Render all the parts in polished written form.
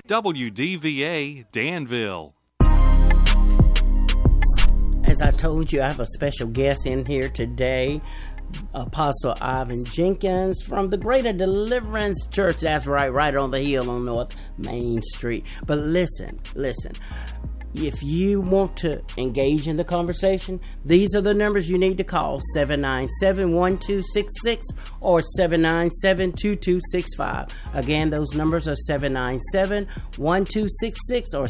WDVA Danville. As I told you, I have a special guest in here today, Apostle Ivan Jenkins from the Greater Deliverance Church. That's right on the hill on North Main Street. But listen. If you want to engage in the conversation, these are the numbers you need to call: 797-1266 or 797-2265. Again, those numbers are 797-1266 or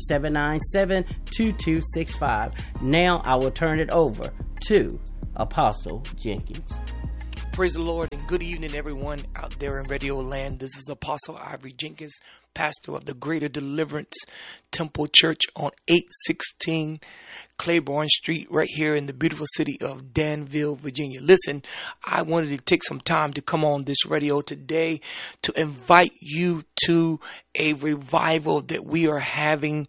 797-2265. Now I will turn it over to Apostle Jenkins. Praise the Lord and good evening, everyone out there in Radio Land. This is Apostle Ivan Jenkins, pastor of the Greater Deliverance Temple Church on 816 Claiborne Street, right here in the beautiful city of Danville, Virginia. Listen, I wanted to take some time to come on this radio today to invite you to a revival that we are having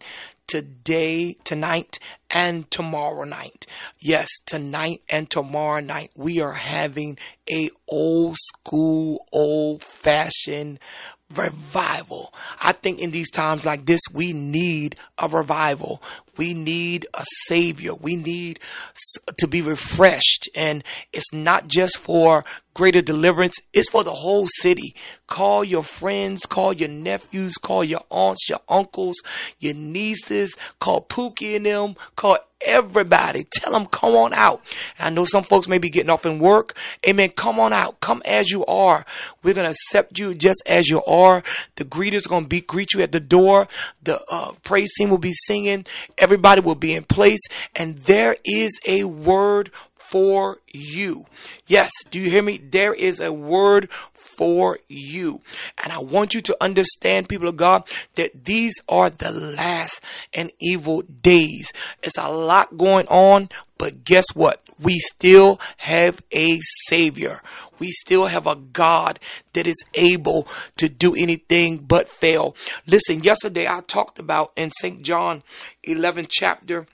tonight, and tomorrow night. Yes, tonight and tomorrow night, we are having a old school, old-fashioned revival. I think in these times like this, we need a revival. We need a savior. We need to be refreshed. And it's not just for Greater Deliverance. It's for the whole city. Call your friends, call your nephews, call your aunts, your uncles, your nieces, call Pookie and them, call everybody. Tell them, come on out. I know some folks may be getting off in work. Amen. Come on out. Come as you are. We're going to accept you just as you are. The greeters are going to greet you at the door. The praise team will be singing. Everybody will be in place. And there is a word for you. Yes, do you hear me? There is a word for you. And I want you to understand, people of God, that these are the last and evil days. It's a lot going on, but guess what? We still have a Savior. We still have a God that is able to do anything but fail. Listen, yesterday I talked about in St. John 11 chapter,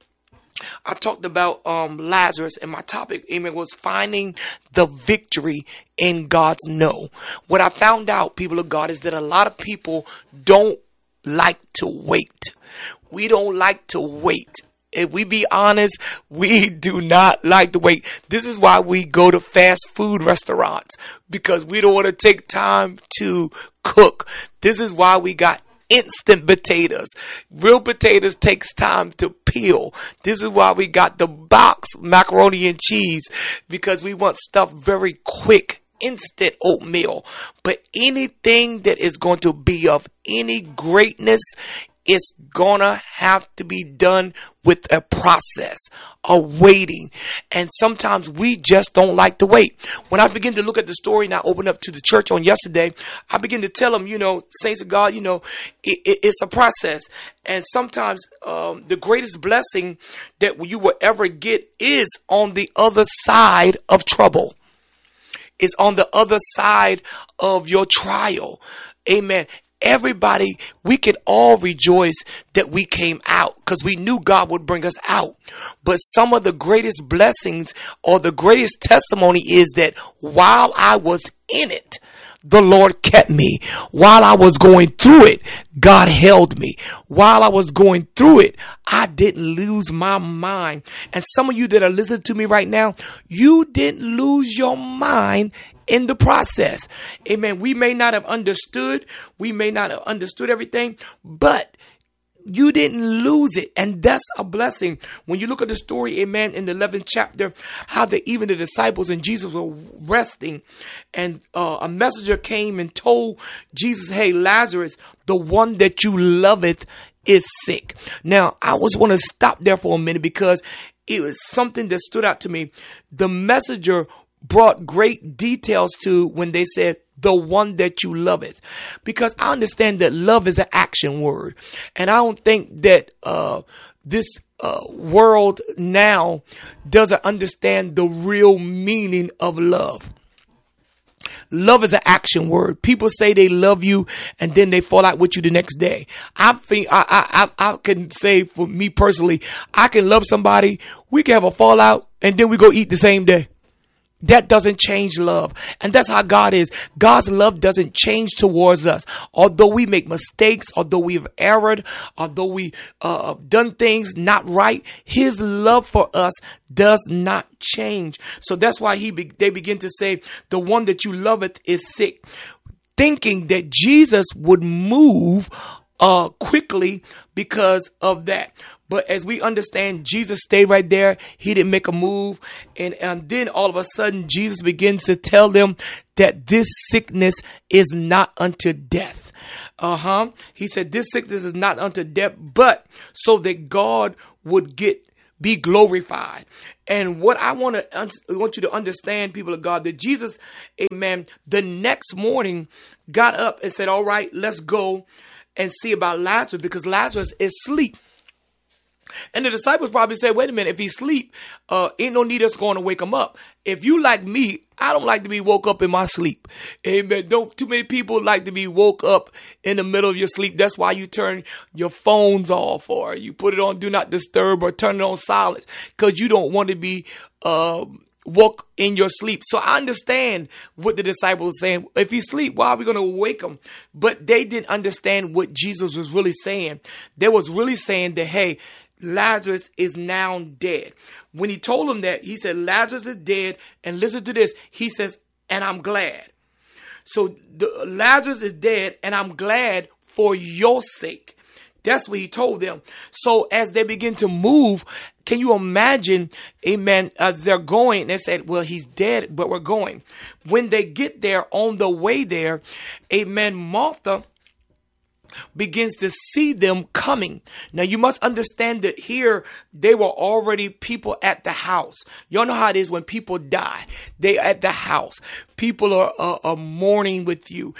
I talked about Lazarus, and my topic, amen, was finding the victory in God's no. What I found out, people of God, is that a lot of people don't like to wait. We don't like to wait. If we be honest, we do not like to wait. This is why we go to fast food restaurants, because we don't want to take time to cook. This is why we got instant potatoes. Real potatoes takes time to peel. This is why we got the box macaroni and cheese, because we want stuff very quick, instant oatmeal. But anything that is going to be of any greatness, it's gonna have to be done with a process, a waiting. And sometimes we just don't like to wait. When I begin to look at the story and I opened up to the church on yesterday, I begin to tell them, saints of God, it's a process. And sometimes the greatest blessing that you will ever get is on the other side of trouble. It's on the other side of your trial. Amen. Everybody, we can all rejoice that we came out because we knew God would bring us out. But some of the greatest blessings or the greatest testimony is that while I was in it, the Lord kept me. While I was going through it, God held me. While I was going through it, I didn't lose my mind. And some of you that are listening to me right now, you didn't lose your mind in the process. Amen. We may not have understood. We may not have understood everything, but you didn't lose it. And that's a blessing. When you look at the story, amen, in the 11th chapter, how even the disciples and Jesus were resting, and a messenger came and told Jesus, hey, Lazarus, the one that you loveth, is sick. Now, I was want to stop there for a minute because it was something that stood out to me. The messenger brought great details to when they said, the one that you loveth, because I understand that love is an action word. And I don't think that this world now doesn't understand the real meaning of love. Love is an action word. People say they love you and then they fall out with you the next day. I think I can say for me personally, I can love somebody. We can have a fallout and then we go eat the same day. That doesn't change love. And that's how God is. God's love doesn't change towards us. Although we make mistakes, although we've erred, although we done things not right, his love for us does not change. So that's why they begin to say, the one that you loveth is sick, thinking that Jesus would move quickly because of that. But as we understand, Jesus stayed right there. He didn't make a move. And then all of a sudden, Jesus begins to tell them that this sickness is not unto death. He said, this sickness is not unto death, but so that God would be glorified. And what I want you to understand, people of God, that Jesus, amen, the next morning got up and said, all right, let's go and see about Lazarus, because Lazarus is asleep. And the disciples probably said, wait a minute, if he's asleep, ain't no need us going to wake him up. If you like me, I don't like to be woke up in my sleep. Amen. Don't too many people like to be woke up in the middle of your sleep. That's why you turn your phones off, or you put it on do not disturb, or turn it on silence, because you don't want to be woke in your sleep. So I understand what the disciples were saying. If he's asleep, why are we going to wake him? But they didn't understand what Jesus was really saying. They was really saying that, hey, Lazarus is now dead. When he told them that, he said, Lazarus is dead. And listen to this. He says, and I'm glad. So Lazarus is dead, and I'm glad for your sake. That's what he told them. So as they begin to move, can you imagine, amen, as they're going, they said, well, he's dead, but we're going. When they get there, on the way there, amen, Martha begins to see them coming. Now you must understand that here they were already people at the house. Y'all know how it is when people die. They at the house. People are mourning with you.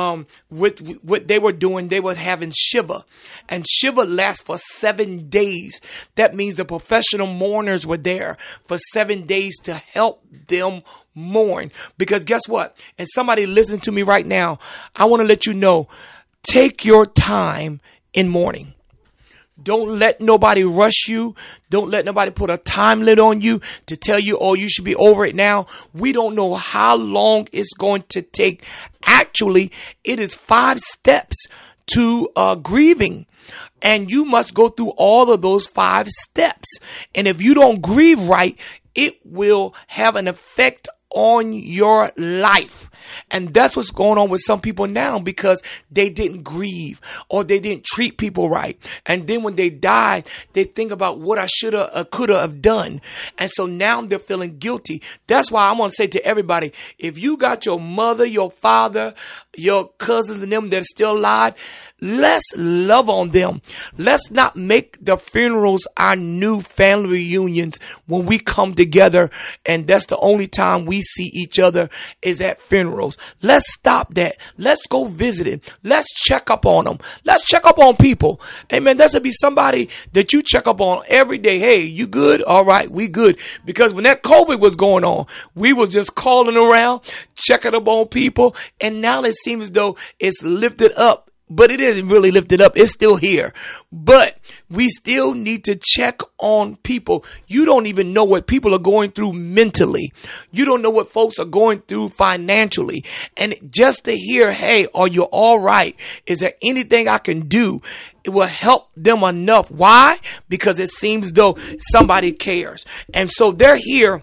With what they were doing, they were having Shiva. And Shiva lasts for 7 days. That means the professional mourners were there for 7 days to help them mourn. Because guess what? And somebody listen to me right now. I want to let you know, take your time in mourning. Don't let nobody rush you. Don't let nobody put a time limit on you to tell you, oh, you should be over it now. We don't know how long it's going to take. Actually, it is 5 steps to grieving. And you must go through all of those 5 steps. And if you don't grieve right, it will have an effect on your life. And that's what's going on with some people now, because they didn't grieve or they didn't treat people right. And then when they died, they think about what I should have, could have done. And so now they're feeling guilty. That's why I want to say to everybody, if you got your mother, your father, your cousins and them that are still alive, let's love on them. Let's not make the funerals our new family reunions when we come together. And that's the only time we see each other is at funerals. Let's stop that. Let's go visit it. Let's check up on them. Let's check up on people. Amen. There should be somebody that you check up on every day. Hey, you good? All right, we good. Because when that COVID was going on, we was just calling around, checking up on people. And now it seems as though it's lifted up. But it isn't really lifted up. It's still here. But we still need to check on people. You don't even know what people are going through mentally. You don't know what folks are going through financially. And just to hear, hey, are you all right? Is there anything I can do? It will help them enough. Why? Because it seems though somebody cares. And so they're here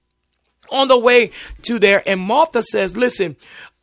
on the way to there. And Martha says, listen,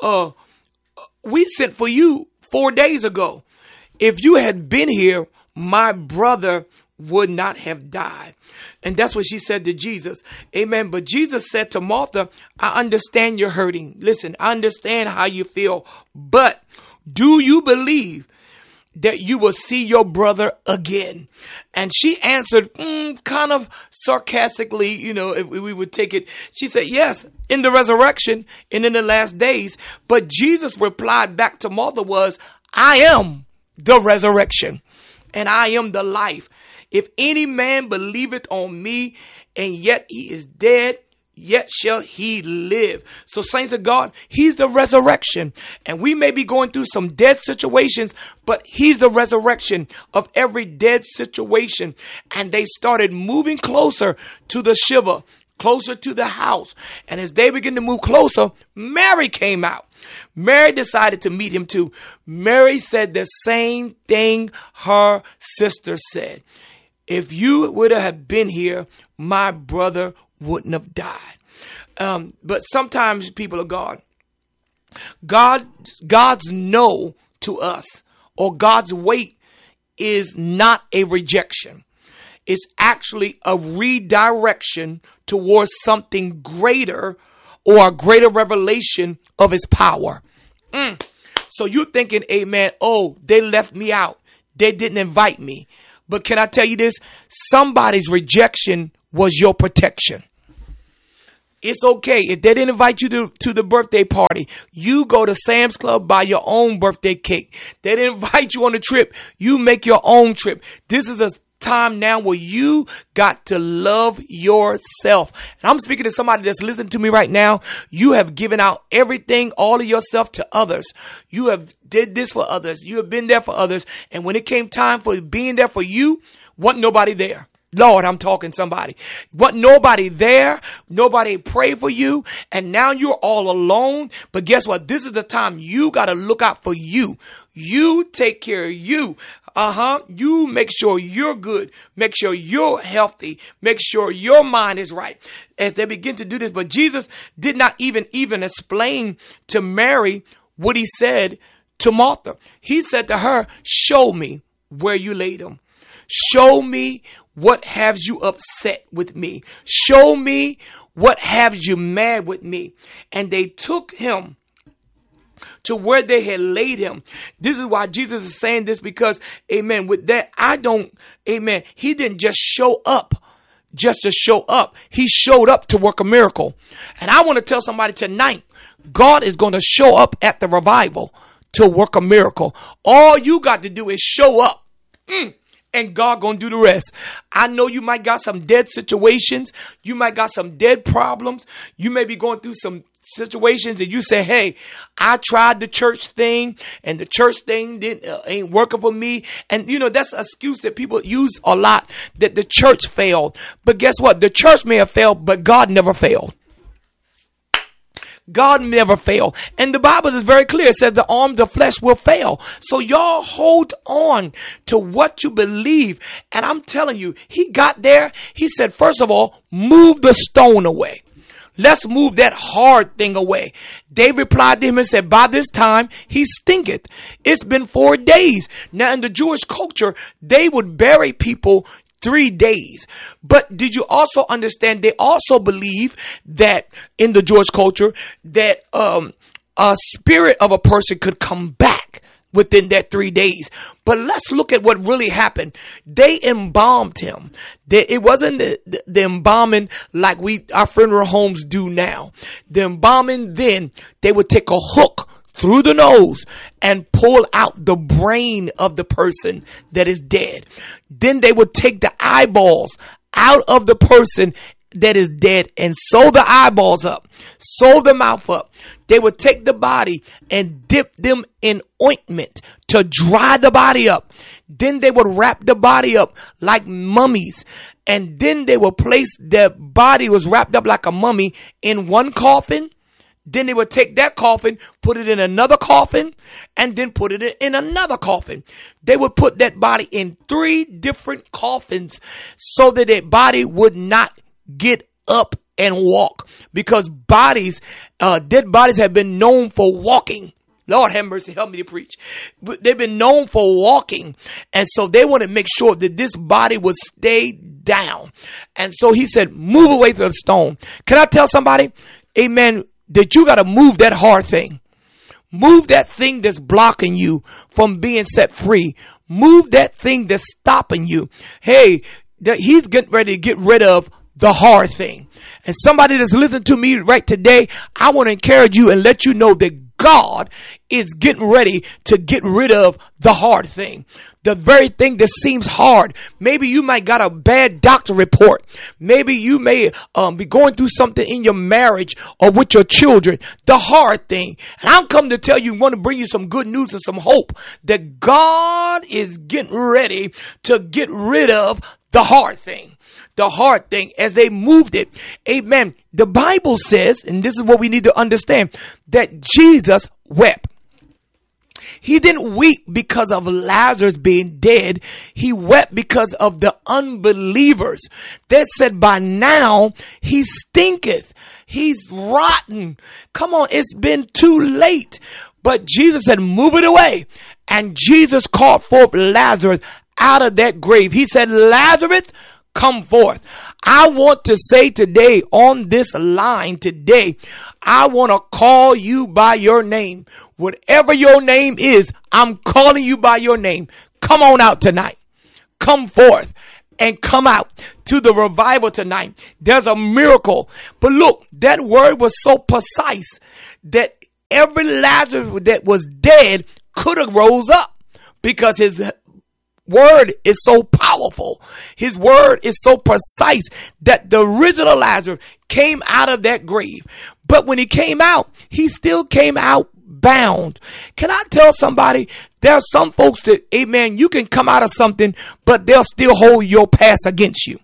we sent for you 4 days ago. If you had been here, my brother would not have died. And that's what she said to Jesus. Amen. But Jesus said to Martha, I understand you're hurting. Listen, I understand how you feel. But do you believe that you will see your brother again? And she answered kind of sarcastically, you know, if we would take it. She said, yes, in the resurrection and in the last days. But Jesus replied back to Martha was, I am the resurrection and I am the life. If any man believeth on me and yet he is dead, yet shall he live. So saints of God, he's the resurrection. And we may be going through some dead situations, but he's the resurrection of every dead situation. And they started moving closer to the Shiva, closer to the house. And as they began to move closer, Mary came out. Mary decided to meet him too. Mary said the same thing her sister said. If you would have been here, my brother wouldn't have died. But sometimes, people of God's no to us, or God's wait, is not a rejection. It's actually a redirection towards something greater, or a greater revelation of his power. So you're thinking, amen, oh, they left me out. They didn't invite me. But can I tell you this? Somebody's rejection was your protection. It's okay. If they didn't invite you to the birthday party, you go to Sam's Club, buy your own birthday cake. They didn't invite you on the trip. You make your own trip. This is a time now where you got to love yourself. And I'm speaking to somebody that's listening to me right now. You have given out everything, all of yourself to others. You have did this for others. You have been there for others. And when it came time for being there for you, wasn't nobody there. Lord, I'm talking somebody. Wasn't nobody there. Nobody prayed for you. And now you're all alone. But guess what? This is the time you got to look out for you. You take care of you. You make sure you're good. Make sure you're healthy. Make sure your mind is right as they begin to do this. But Jesus did not even explain to Mary what he said to Martha. He said to her, show me where you laid him. Show me what has you upset with me. Show me what has you mad with me. And they took him to where they had laid him. This is why Jesus is saying this, because, amen, with that, amen, he didn't just show up just to show up. He showed up to work a miracle. And I want to tell somebody tonight, God is going to show up at the revival to work a miracle. All you got to do is show up. And God gonna do the rest. I know you might got some dead situations. You might got some dead problems. You may be going through some situations and you say, hey, I tried the church thing and the church thing ain't working for me. And you know, that's an excuse that people use a lot, that the church failed. But guess what? The church may have failed, but God never failed. God never failed. And the Bible is very clear. It says the arm of the flesh will fail. So y'all hold on to what you believe. And I'm telling you, he got there. He said, first of all, move the stone away. Let's move that hard thing away. They replied to him and said, by this time he stinketh. It's been 4 days. Now in the Jewish culture, they would bury people 3 days. But did you also understand? They also believe that in the Jewish culture that a spirit of a person could come back within that 3 days. But let's look at what really happened. They embalmed him. It wasn't the embalming like our funeral homes do now. The embalming then, they would take a hook through the nose and pull out the brain of the person that is dead. Then they would take the eyeballs out of the person that is dead and sew the eyeballs up, sew the mouth up. They would take the body and dip them in ointment to dry the body up. Then they would wrap the body up like mummies. And then they would place the body was wrapped up like a mummy in one coffin. Then they would take that coffin, put it in another coffin, and then put it in another coffin. They would put that body in 3 different coffins so that that body would not get up and walk. Because dead bodies have been known for walking. Lord have mercy, help me to preach. They've been known for walking. And so they want to make sure that this body would stay down. And so he said, move away from the stone. Can I tell somebody, amen, that you got to move that hard thing. Move that thing that's blocking you from being set free. Move that thing that's stopping you. Hey, he's getting ready to get rid of the hard thing. And somebody that's listening to me right today, I want to encourage you and let you know that God is getting ready to get rid of the hard thing. The very thing that seems hard. Maybe you might got a bad doctor report. Maybe you may be going through something in your marriage or with your children. The hard thing. And I'm coming to tell you, want to bring you some good news and some hope that God is getting ready to get rid of the hard thing. the hard thing, as they moved it, amen, the Bible says, and this is what we need to understand, that Jesus wept. He didn't weep because of Lazarus being dead. He wept because of the unbelievers that said, by now he stinketh. He's rotten. Come on, it's been too late. But Jesus said, move it away. And Jesus called forth Lazarus out of that grave. He said, Lazarus, come forth. I want to say today on this line today, I want to call you by your name. Whatever your name is, I'm calling you by your name. Come on out tonight. Come forth and come out to the revival tonight. There's a miracle. But look, that word was so precise that every Lazarus that was dead could have rose up, because his word is so powerful. His word is so precise that the original Lazarus came out of that grave. But when he came out, he still came out bound. Can I tell somebody, there are some folks that, amen, you can come out of something, but they'll still hold your past against you.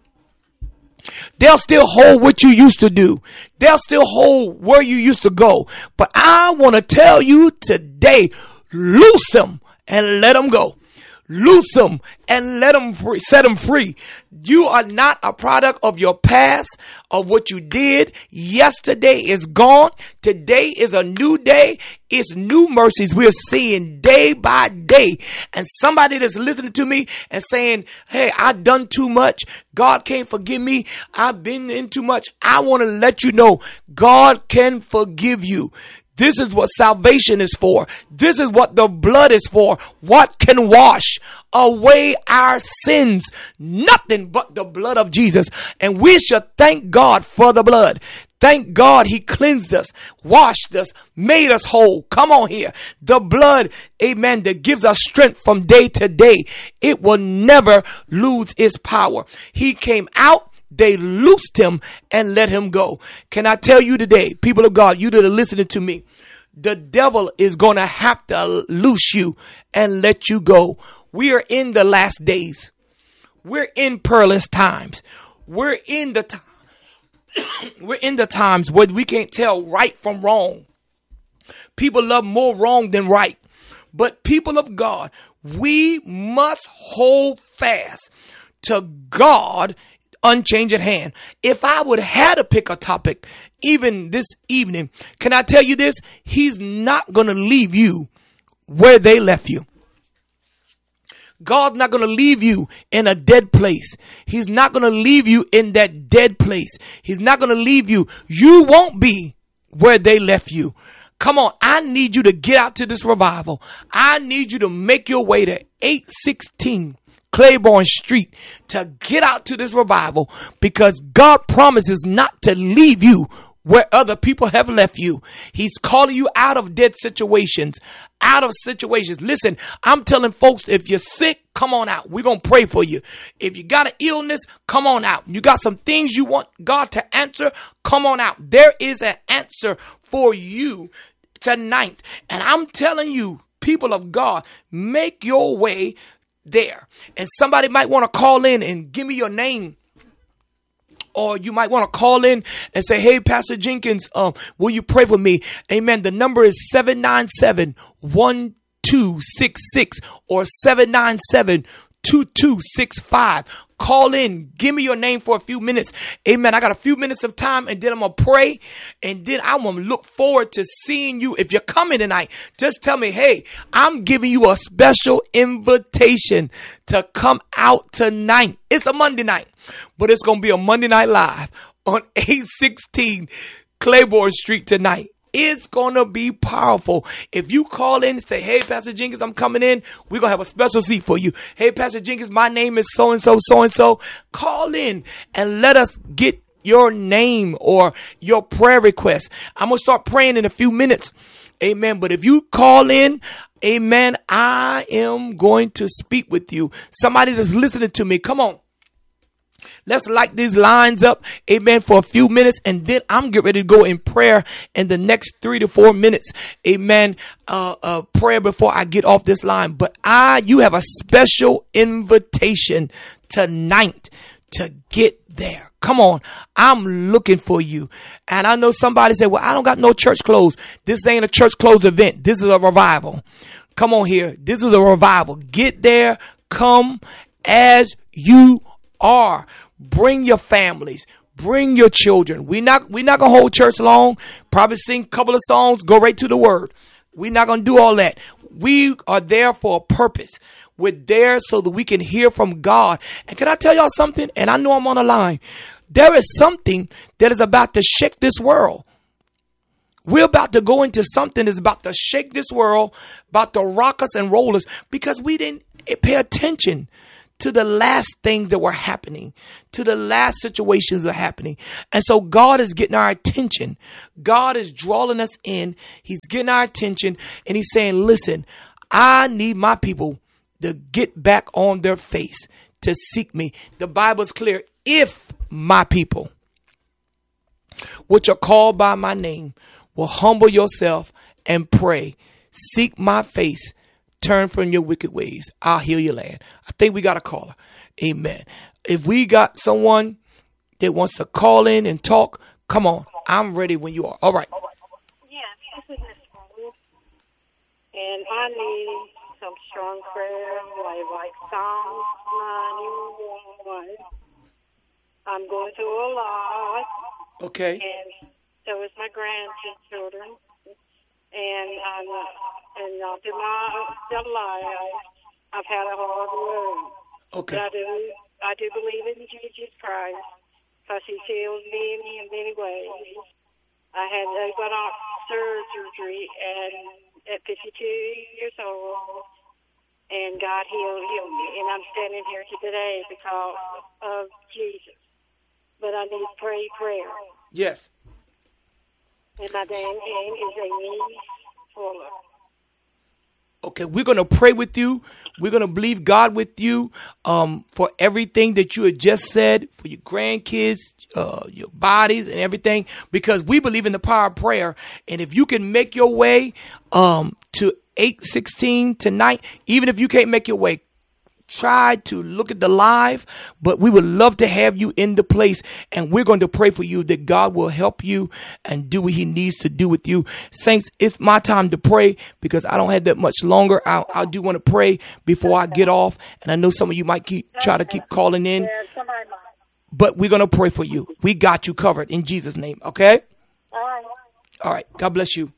They'll still hold what you used to do. They'll still hold where you used to go. But I want to tell you today, loose them and let them go. Loose them and let them free, set them free. You are not a product of your past, of what you did. Yesterday is gone. Today is a new day. It's new mercies we're seeing day by day. And somebody that's listening to me and saying, hey, I've done too much. God can't forgive me. I've been in too much. I want to let you know, God can forgive you. This is what salvation is for. This is what the blood is for. What can wash away our sins? Nothing but the blood of Jesus. And we should thank God for the blood. Thank God he cleansed us, washed us, made us whole. Come on here. The blood, amen, that gives us strength from day to day. It will never lose its power. He came out. They loosed him and let him go. Can I tell you today, people of God, you that are listening to me, the devil is going to have to loose you and let you go. We are in the last days. We're in perilous times. We're in the times where we can't tell right from wrong. People love more wrong than right. But people of God, we must hold fast to God unchanging hand. If I would have to pick a topic, even this evening, can I tell you this? He's not going to leave you where they left you. God's not going to leave you in a dead place. He's not going to leave you in that dead place. He's not going to leave you. You won't be where they left you. Come on. I need you to get out to this revival. I need you to make your way to 816 Claiborne Street to get out to this revival, because God promises not to leave you where other people have left you. He's calling you out of dead situations, out of situations. Listen, I'm telling folks, if you're sick, come on out. We're going to pray for you. If you got an illness, come on out. You got some things you want God to answer, come on out. There is an answer for you tonight. And I'm telling you, people of God, make your way there. And somebody might want to call in and give me your name. Or you might want to call in and say, hey, Pastor Jenkins, will you pray for me? Amen. The number is 797-1266 or 797-2265. Call in. Give me your name for a few minutes. Amen. I got a few minutes of time, and then I'm going to pray. And then I'm going to look forward to seeing you. If you're coming tonight, just tell me, hey, I'm giving you a special invitation to come out tonight. It's a Monday night, but it's going to be a Monday Night Live on 816 Claiborne Street tonight. It's going to be powerful. If you call in and say, hey, Pastor Jenkins, I'm coming in, we're going to have a special seat for you. Hey, Pastor Jenkins, my name is so-and-so, so-and-so. Call in and let us get your name or your prayer request. I'm going to start praying in a few minutes. Amen. But if you call in, amen, I am going to speak with you. Somebody that's listening to me, come on. Let's light these lines up, amen, for a few minutes, and then I'm getting ready to go in prayer in the next 3 to 4 minutes, amen, prayer before I get off this line. But you have a special invitation tonight to get there. Come on. I'm looking for you. And I know somebody said, well, I don't got no church clothes. This ain't a church clothes event. This is a revival. Come on here. This is a revival. Get there. Come as you are. Bring your families. Bring your children. We're not going to hold church long. Probably sing a couple of songs. Go right to the word. We're not going to do all that. We are there for a purpose. We're there so that we can hear from God. And can I tell y'all something? And I know I'm on the line. There is something that is about to shake this world. We're about to go into something that's about to shake this world, about to rock us and roll us, because we didn't pay attention to the last things that were happening, to the last situations that are happening. And so God is getting our attention. God is drawing us in. He's getting our attention, and he's saying, listen, I need my people to get back on their face, to seek me. The Bible is clear. If my people, which are called by my name, will humble yourself and pray, seek my face, turn from your wicked ways, I'll heal your land. I think we got a caller. Amen. If we got someone that wants to call in and talk, come on. I'm ready when you are. All right. Yeah, this is Miss Rose. And I need some strong prayer, like Psalm 91. I'm going through a lot. Okay. And so is my grandchildren. And through my life, I've had a hard road. Okay. But I do believe in Jesus Christ, because he heals me in many ways. I had open heart surgery at 52 years old, and God healed me. And I'm standing here today because of Jesus. But I need prayer. Yes. And my name is Amy Fuller. Okay, we're going to pray with you. We're going to believe God with you for everything that you had just said, for your grandkids, your bodies and everything, because we believe in the power of prayer. And if you can make your way to 816 tonight, even if you can't make your way, try to look at the live, but we would love to have you in the place, and we're going to pray for you that God will help you and do what he needs to do with you. Saints, it's my time to pray because I don't have that much longer. I do want to pray before I get off, and I know some of you might try to keep calling in, but we're going to pray for you. We got you covered in Jesus' name. Okay. All right. God bless you.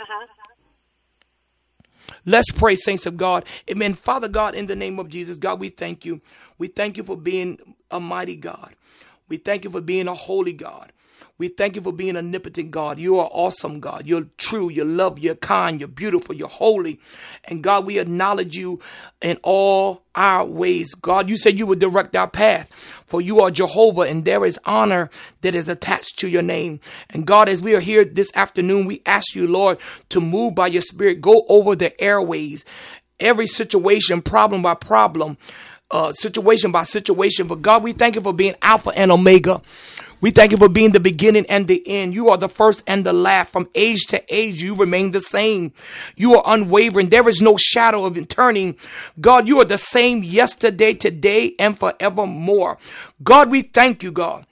Let's pray, saints of God. Amen. Father God, in the name of Jesus, God, we thank you. We thank you for being a mighty God. We thank you for being a holy God. We thank you for being an omnipotent God. You are awesome, God. You're true. You're loved. You're kind. You're beautiful. You're holy. And God, we acknowledge you in all our ways. God, you said you would direct our path, for you are Jehovah, and there is honor that is attached to your name. And God, as we are here this afternoon, we ask you, Lord, to move by your Spirit. Go over the airways, every situation, problem by problem, situation by situation. But God, we thank you for being Alpha and Omega. We thank you for being the beginning and the end. You are the first and the last. From age to age, you remain the same. You are unwavering. There is no shadow of turning. God, you are the same yesterday, today, and forevermore. God, we thank you, God.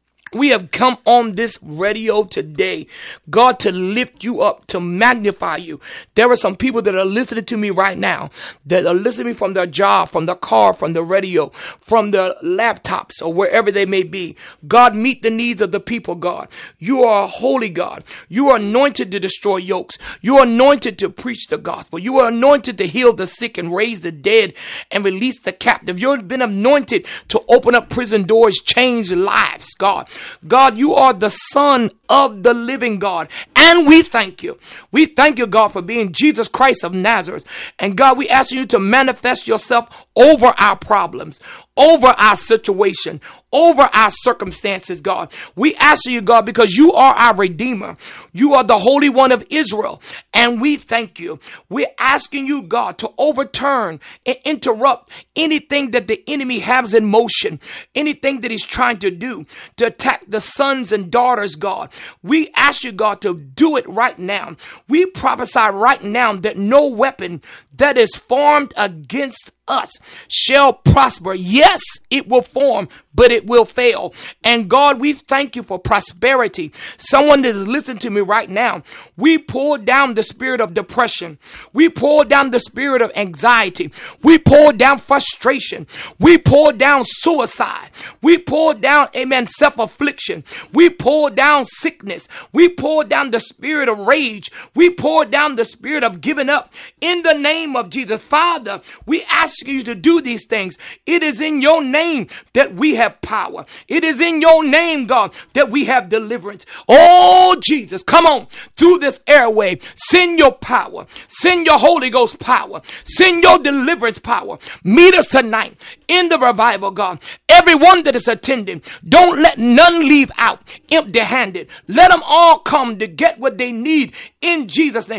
We have come on this radio today, God, to lift you up, to magnify you. There are some people that are listening to me right now, that are listening to me from their job, from their car, from the radio, from their laptops, or wherever they may be. God, meet the needs of the people, God. You are a holy God. You are anointed to destroy yokes. You are anointed to preach the gospel. You are anointed to heal the sick and raise the dead and release the captive. You've been anointed to open up prison doors, change lives, God. God, you are the Son of the living God. And we thank you. We thank you, God, for being Jesus Christ of Nazareth. And God, we ask you to manifest yourself over our problems, over our situation, over our circumstances, God. We ask you, God, because you are our Redeemer. You are the Holy One of Israel. And we thank you. We're asking you, God, to overturn and interrupt anything that the enemy has in motion, anything that he's trying to do to attack the sons and daughters, God. We ask you, God, to do it right now. We prophesy right now that no weapon that is formed against us shall prosper. Yes, it will form, but it will fail. And God, we thank you for prosperity. Someone that is listening to me right now, we pull down the spirit of depression. We pull down the spirit of anxiety. We pull down frustration. We pull down suicide. We pull down, amen, self-affliction. We pull down sickness. We pull down the spirit of rage. We pull down the spirit of giving up in the name of Jesus. Father, we ask you to do these things. It is in your name that we have power. It is in your name, God, that we have deliverance. Oh, Jesus, come on through this airway. Send your power. Send your Holy Ghost power. Send your deliverance power. Meet us tonight in the revival, God. Everyone that is attending, don't let none leave out empty-handed. Let them all come to get what they need in Jesus' name.